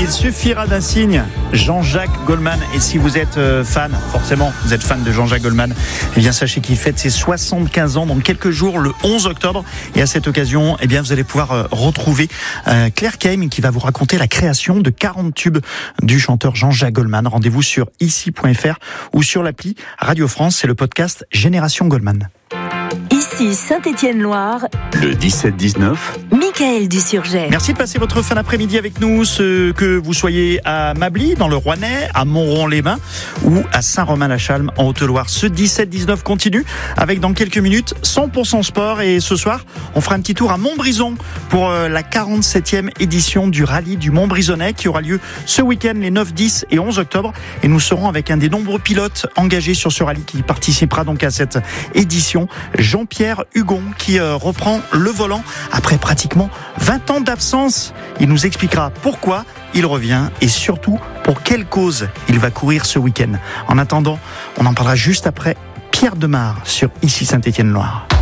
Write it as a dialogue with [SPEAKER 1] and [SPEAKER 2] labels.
[SPEAKER 1] il suffira d'un signe. Jean-Jacques Goldman. Et si vous êtes fan, forcément, vous êtes fan de Jean-Jacques Goldman, eh bien sachez qu'il fête ses 75 ans dans quelques jours, le 11 octobre. Et à cette occasion, eh bien vous allez pouvoir retrouver Claire Keim qui va vous raconter la création de 40 tubes du chanteur Jean-Jacques Goldman. Rendez-vous sur ici.fr ou sur l'appli Radio France. C'est le podcast Génération Goldman.
[SPEAKER 2] Ici Saint-Étienne-Loire,
[SPEAKER 3] le 17-19,
[SPEAKER 2] Michael Dusurget.
[SPEAKER 1] Merci de passer votre fin d'après-midi avec nous, que vous soyez à Mably, dans le Rouennais, à Montron-les-Bains ou à Saint-Romain-la-Chalme, en Haute-Loire. Ce 17-19 continue avec dans quelques minutes 100% sport. Et ce soir, on fera un petit tour à Montbrison pour la 47e édition du rallye du Montbrisonnais qui aura lieu ce week-end les 9, 10 et 11 octobre. Et nous serons avec un des nombreux pilotes engagés sur ce rallye qui participera donc à cette édition, Jean-Pierre Hugon, qui reprend le volant après pratiquement 20 ans d'absence. Il nous expliquera pourquoi il revient et surtout pour quelle cause il va courir ce week-end. En attendant, on en parlera juste après Pierre Demar sur Ici Saint-Étienne-Loire.